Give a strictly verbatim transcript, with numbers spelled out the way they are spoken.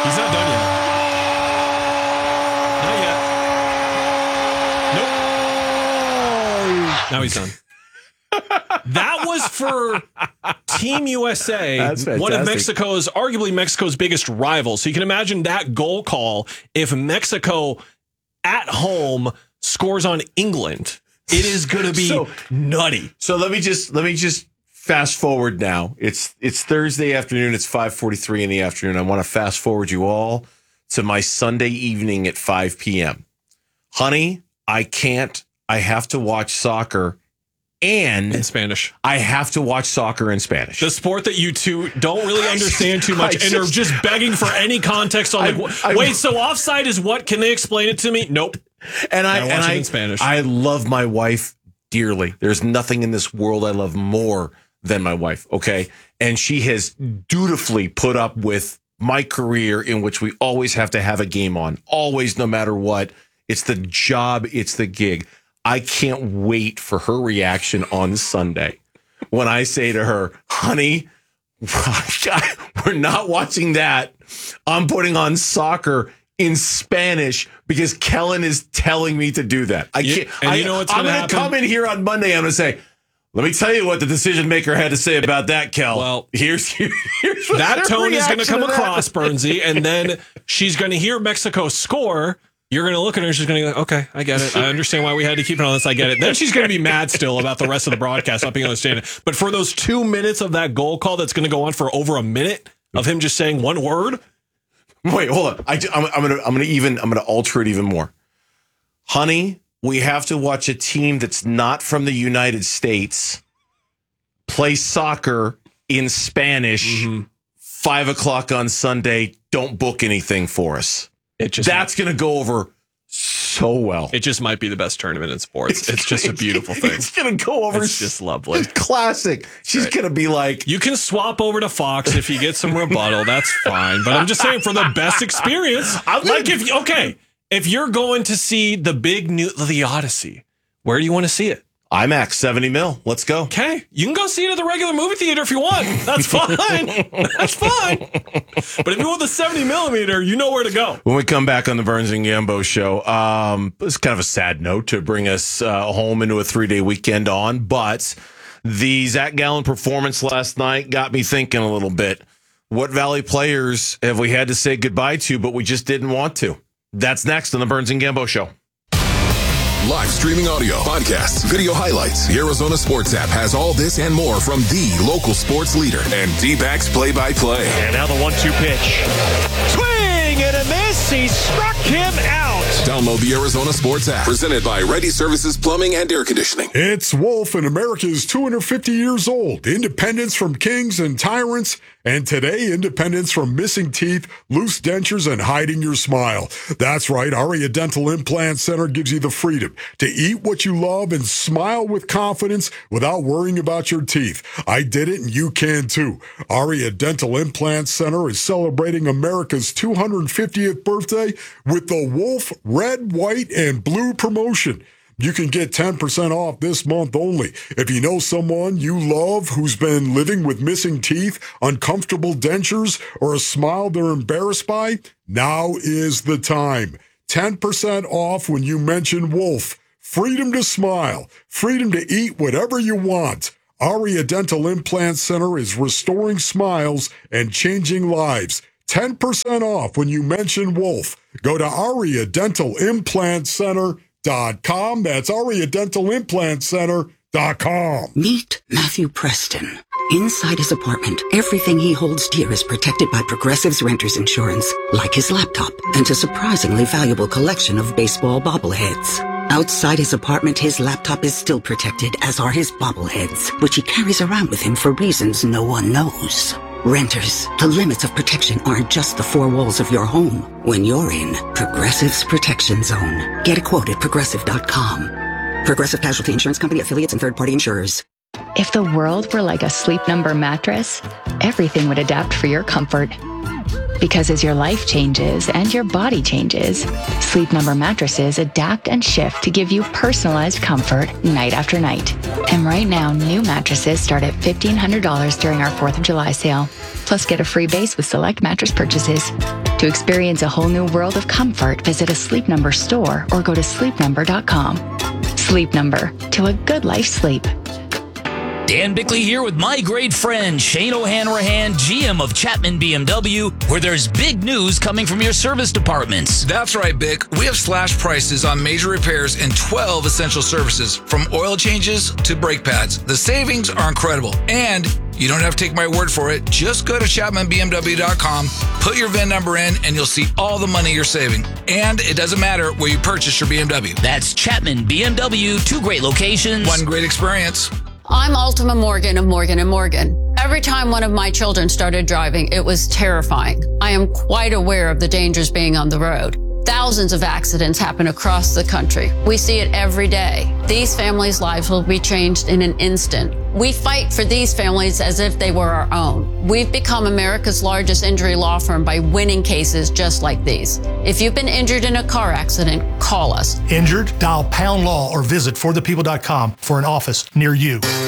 He's not done yet. Not yet. Nope. Now he's done. That was for Team U S A, one of Mexico's, arguably Mexico's biggest rivals. So you can imagine that goal call if Mexico at home scores on England. It is going to be so nutty. So let me just let me just fast forward now. It's it's Thursday afternoon. It's five forty-three in the afternoon. I want to fast forward you all to my Sunday evening at five p.m. Honey, I can't. I have to watch soccer. And in Spanish. I have to watch soccer in Spanish. The sport that you two don't really understand too much and just, are just begging for any context on. Like, I, I, wait, so offside is what? Can they explain it to me? Nope. And I, I watch and it I, in Spanish. I love my wife dearly. There's nothing in this world I love more than my wife. Okay. And she has dutifully put up with my career in which we always have to have a game on. Always, no matter what. It's the job. It's the gig. I can't wait for her reaction on Sunday when I say to her, honey, we're not watching that. I'm putting on soccer in Spanish because Kellen is telling me to do that. I can't. And I, you know what's I'm going to come in here on Monday. I'm going to say, let me tell you what the decision maker had to say about that, Kel. Well, here's, here's that tone is going to come to across, Bernsey, and then she's going to hear Mexico score. You're going to look at her and she's going to be like, okay, I get it. I understand why we had to keep it on this. I get it. Then she's going to be mad still about the rest of the broadcast not being able to understand it. But for those two minutes of that goal call that's going to go on for over a minute of him just saying one word. Wait, hold on. I, I'm, I'm going to I'm going to even I'm going to alter it even more. Honey, we have to watch a team that's not from the United States play soccer in Spanish. Mm-hmm. Five o'clock on Sunday. Don't book anything for us. It just That's going to go over so well. It just might be the best tournament in sports. It's, it's just a beautiful thing. It's going to go over. It's just lovely. It's classic. She's right. going to be like... You can swap over to Fox if you get some rebuttal. That's fine. But I'm just saying for the best experience. I'm like gonna, if Okay, if you're going to see the big new... The Odyssey, where do you want to see it? IMAX, seventy mil. Let's go. Okay. You can go see it at the regular movie theater if you want. That's fine. That's fine. But if you want the seventy millimeter, you know where to go. When we come back on the Burns and Gambo show, um, it's kind of a sad note to bring us uh, home into a three-day weekend on, but the Zach Gallen performance last night got me thinking a little bit. What Valley players have we had to say goodbye to, but we just didn't want to? That's next on the Burns and Gambo show. Live streaming audio, podcasts, video highlights. The Arizona Sports app has all this and more from the local sports leader and D-backs play-by-play. And now the one two pitch. Swing and a miss. He struck him out. Download the Arizona Sports app. Presented by Ready Services Plumbing and Air Conditioning. It's Wolf, and America is two hundred fifty years old. Independence from kings and tyrants. And today, independence from missing teeth, loose dentures, and hiding your smile. That's right. Aria Dental Implant Center gives you the freedom to eat what you love and smile with confidence without worrying about your teeth. I did it, and you can too. Aria Dental Implant Center is celebrating America's two hundred fiftieth birthday with the Wolf Red, White, and Blue promotion. You can get ten percent off this month only. If you know someone you love who's been living with missing teeth, uncomfortable dentures, or a smile they're embarrassed by, now is the time. ten percent off when you mention Wolf. Freedom to smile. Freedom to eat whatever you want. Aria Dental Implant Center is restoring smiles and changing lives. ten percent off when you mention Wolf. Go to aria dental implant center dot com. That's aria dental implant center dot com. Meet Matthew Preston. Inside his apartment, everything he holds dear is protected by Progressive's Renter's Insurance, like his laptop and a surprisingly valuable collection of baseball bobbleheads. Outside his apartment, his laptop is still protected, as are his bobbleheads, which he carries around with him for reasons no one knows. Renters, the limits of protection aren't just the four walls of your home. When you're in Progressive's Protection Zone, get a quote at progressive dot com. Progressive Casualty Insurance Company, affiliates, and third-party insurers. If the world were like a Sleep Number mattress, everything would adapt for your comfort. Because as your life changes and your body changes, Sleep Number mattresses adapt and shift to give you personalized comfort night after night. And right now, new mattresses start at fifteen hundred dollars during our fourth of July sale. Plus, get a free base with select mattress purchases. To experience a whole new world of comfort, visit a Sleep Number store or go to sleep number dot com. Sleep Number, to a good life sleep. Dan Bickley here with my great friend Shane O'Hanrahan, G M of Chapman B M W, where there's big news coming from your service departments. That's right, Bick. We have slash prices on major repairs and twelve essential services, from oil changes to brake pads. The savings are incredible, and you don't have to take my word for it. Just go to chapman b m w dot com, put your V I N number in, and you'll see all the money you're saving. And it doesn't matter where you purchase your B M W. That's Chapman B M W, two great locations, one great experience. I'm Ultima Morgan of Morgan and Morgan. Every time one of my children started driving, it was terrifying. I am quite aware of the dangers being on the road. Thousands of accidents happen across the country. We see it every day. These families' lives will be changed in an instant. We fight for these families as if they were our own. We've become America's largest injury law firm by winning cases just like these. If you've been injured in a car accident, call us. Injured? Dial pound law or visit for the people dot com for an office near you.